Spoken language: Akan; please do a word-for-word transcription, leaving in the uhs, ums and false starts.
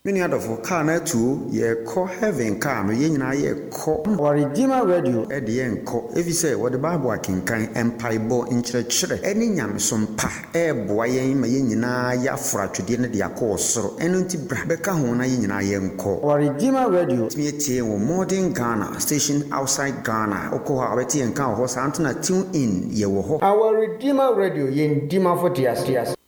Many other for car na two ye call heaven car no yen na ye call or Redeemer Radio at the end call if you say what the Bible can kind empire bo in church any nyam some pa e boy yen ma yen na ya fra twede ne de akọ soro eno nti bra be ka ho na yen na ye nko or Redeemer Radio me tie wo modern Ghana station outside Ghana okọ ha beti en kan ho sa antuna tune in ye wo ho our Redeemer Radio yen dima for tias tias